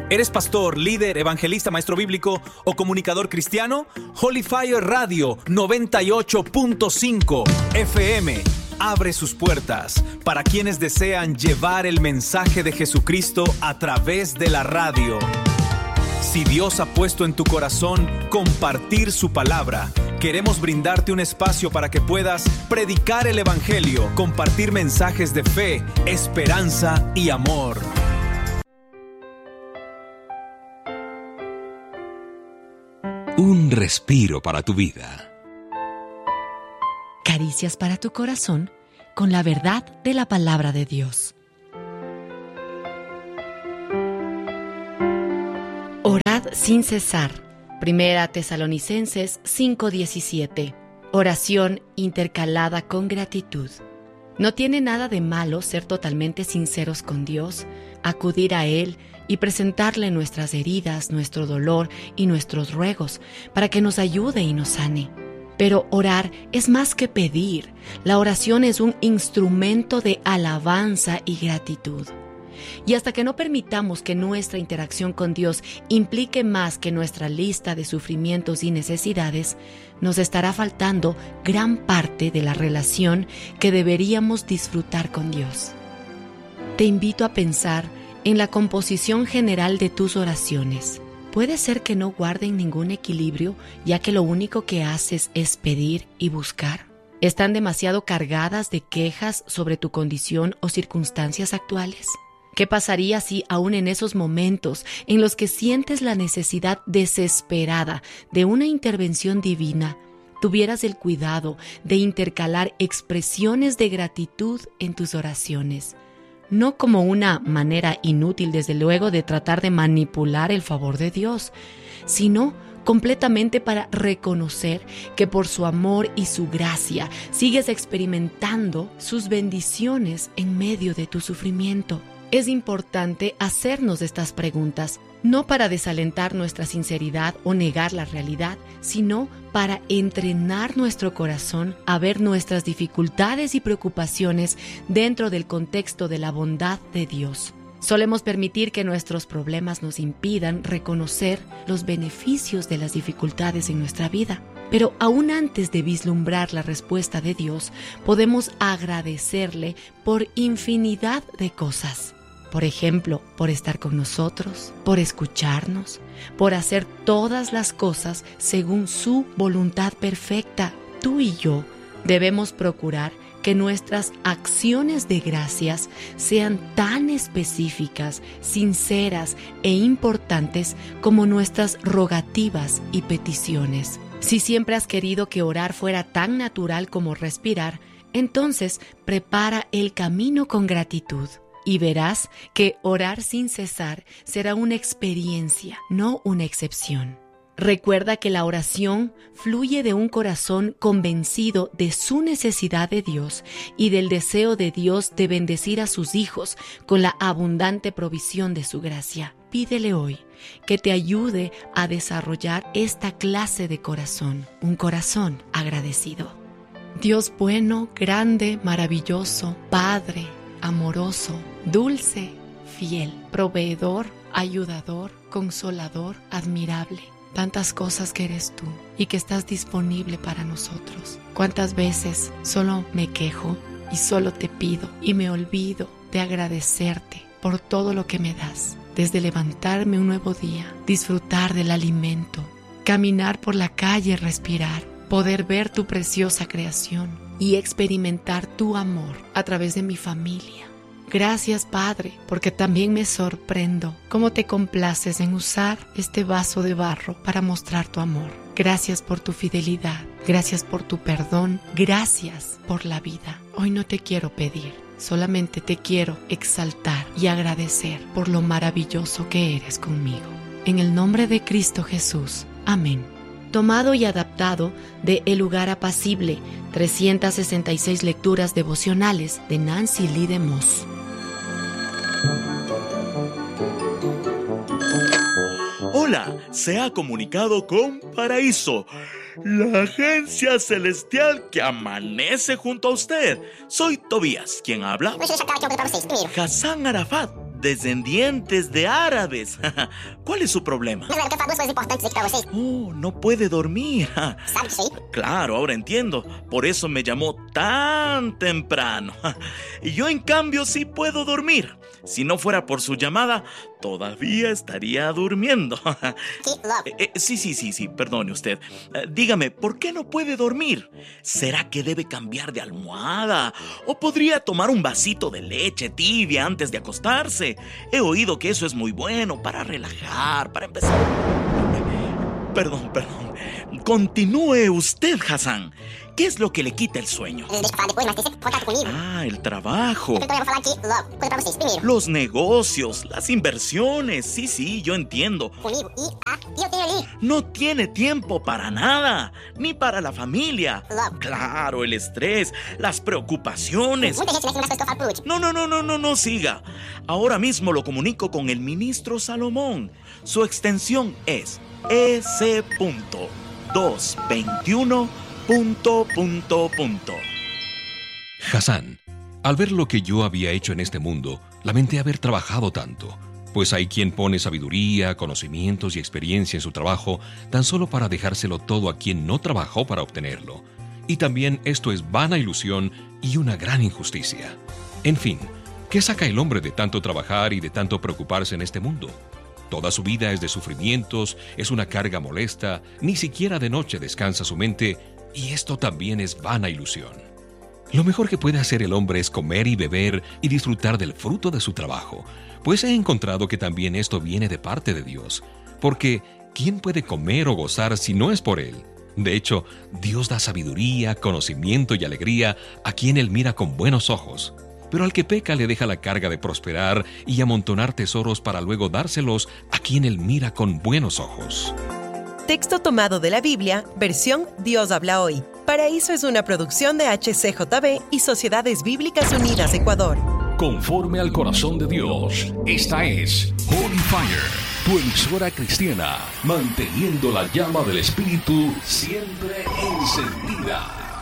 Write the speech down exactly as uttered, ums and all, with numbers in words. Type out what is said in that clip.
¿Eres pastor, líder, evangelista, maestro bíblico o comunicador cristiano? Holy Fire Radio noventa y ocho punto cinco F M abre sus puertas para quienes desean llevar el mensaje de Jesucristo a través de la radio. Si Dios ha puesto en tu corazón compartir su palabra, queremos brindarte un espacio para que puedas predicar el evangelio, compartir mensajes de fe, esperanza y amor. Un respiro para tu vida. Caricias para tu corazón con la verdad de la palabra de Dios. Orad sin cesar. Primera Tesalonicenses cinco diecisiete. Oración intercalada con gratitud. No tiene nada de malo ser totalmente sinceros con Dios, acudir a Él y presentarle nuestras heridas, nuestro dolor y nuestros ruegos para que nos ayude y nos sane. Pero orar es más que pedir. La oración es un instrumento de alabanza y gratitud. Y hasta que no permitamos que nuestra interacción con Dios implique más que nuestra lista de sufrimientos y necesidades, nos estará faltando gran parte de la relación que deberíamos disfrutar con Dios. Te invito a pensar en la composición general de tus oraciones. Puede ser que no guarden ningún equilibrio, ya que lo único que haces es pedir y buscar. ¿Están demasiado cargadas de quejas sobre tu condición o circunstancias actuales? ¿Qué pasaría si, aún en esos momentos en los que sientes la necesidad desesperada de una intervención divina, tuvieras el cuidado de intercalar expresiones de gratitud en tus oraciones? No como una manera inútil, desde luego, de tratar de manipular el favor de Dios, sino completamente para reconocer que por su amor y su gracia sigues experimentando sus bendiciones en medio de tu sufrimiento. Es importante hacernos estas preguntas, no para desalentar nuestra sinceridad o negar la realidad, sino para entrenar nuestro corazón a ver nuestras dificultades y preocupaciones dentro del contexto de la bondad de Dios. Solemos permitir que nuestros problemas nos impidan reconocer los beneficios de las dificultades en nuestra vida. Pero aún antes de vislumbrar la respuesta de Dios, podemos agradecerle por infinidad de cosas. Por ejemplo, por estar con nosotros, por escucharnos, por hacer todas las cosas según su voluntad perfecta. Tú y yo debemos procurar que nuestras acciones de gracias sean tan específicas, sinceras e importantes como nuestras rogativas y peticiones. Si siempre has querido que orar fuera tan natural como respirar, entonces prepara el camino con gratitud. Y verás que orar sin cesar será una experiencia, no una excepción. Recuerda que la oración fluye de un corazón convencido de su necesidad de Dios y del deseo de Dios de bendecir a sus hijos con la abundante provisión de su gracia. Pídele hoy que te ayude a desarrollar esta clase de corazón, un corazón agradecido. Dios bueno, grande, maravilloso, Padre, amoroso, dulce, fiel, proveedor, ayudador, consolador, admirable. Tantas cosas que eres tú y que estás disponible para nosotros. ¿Cuántas veces solo me quejo y solo te pido y me olvido de agradecerte por todo lo que me das? Desde levantarme un nuevo día, disfrutar del alimento, caminar por la calle, respirar, poder ver tu preciosa creación y experimentar tu amor a través de mi familia. Gracias, Padre, porque también me sorprendo cómo te complaces en usar este vaso de barro para mostrar tu amor. Gracias por tu fidelidad, gracias por tu perdón, gracias por la vida. Hoy no te quiero pedir, solamente te quiero exaltar y agradecer por lo maravilloso que eres conmigo. En el nombre de Cristo Jesús. Amén. Tomado y adaptado de El lugar apacible, trescientas sesenta y seis lecturas devocionales de Nancy Lee DeMoss. Hola, se ha comunicado con Paraíso, la agencia celestial que amanece junto a usted. Soy Tobías, quien habla. Hassan Arafat, descendientes de árabes. ¿Cuál es su problema? Mas eu quero falar duas coisas importantes aqui pra vocês. Oh, no puede dormir. Sabe disso aí? Claro, ahora entiendo. Por eso me llamó tan temprano. Y yo, en cambio, sí puedo dormir. Si no fuera por su llamada, todavía estaría durmiendo. Que logo. Eh, eh, sí, sí, sí, sí, perdone usted. Eh, dígame, ¿por qué no puede dormir? ¿Será que debe cambiar de almohada? ¿O podría tomar un vasito de leche tibia antes de acostarse? He oído que eso es muy bueno para relajar, para empezar. Perdón, perdón. Continúe usted, Hassan. ¿Qué es lo que le quita el sueño? Deixa eu falar depois, mas tem sempre contato comigo. Ah, el trabajo. Então eu vou falar aqui logo. Coisa pra vocês. Primeiro, Los negocios, las inversiones. Sí, sí, yo entiendo. comigo e a e eu tenho ali. No tiene tiempo para nada, ni para la familia. Logo. Claro, el estrés, las preocupaciones. Muita gente mexe nas coisas que eu falo por último. No, no, no, no, no, no siga. Ahora mismo lo comunico con el ministro Salomón. Su extensión es E C doscientos veintiuno punto punto punto. Hassan, al ver lo que yo había hecho en este mundo, lamenté haber trabajado tanto, pues hay quien pone sabiduría, conocimientos y experiencia en su trabajo tan solo para dejárselo todo a quien no trabajó para obtenerlo. Y también esto es vana ilusión y una gran injusticia. En fin, ¿qué saca el hombre de tanto trabajar y de tanto preocuparse en este mundo? Toda su vida es de sufrimientos, es una carga molesta, ni siquiera de noche descansa su mente, y esto también es vana ilusión. Lo mejor que puede hacer el hombre es comer y beber y disfrutar del fruto de su trabajo, pues he encontrado que también esto viene de parte de Dios, porque ¿quién puede comer o gozar si no es por Él? De hecho, Dios da sabiduría, conocimiento y alegría a quien Él mira con buenos ojos. Pero al que peca le deja la carga de prosperar y amontonar tesoros para luego dárselos a quien Él mira con buenos ojos. Texto tomado de la Biblia, versión Dios habla hoy. Paraíso es una producción de H C J B y Sociedades Bíblicas Unidas Ecuador. Conforme al corazón de Dios, esta es Holy Fire, tu emisora cristiana, manteniendo la llama del Espíritu siempre encendida.